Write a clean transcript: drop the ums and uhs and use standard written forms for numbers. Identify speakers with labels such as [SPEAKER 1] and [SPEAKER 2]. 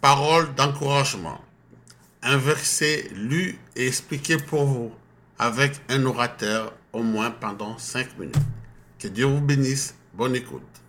[SPEAKER 1] Parole d'encouragement. Un verset lu et expliqué pour vous avec un orateur au moins pendant 5 minutes. Que Dieu vous bénisse. Bonne écoute.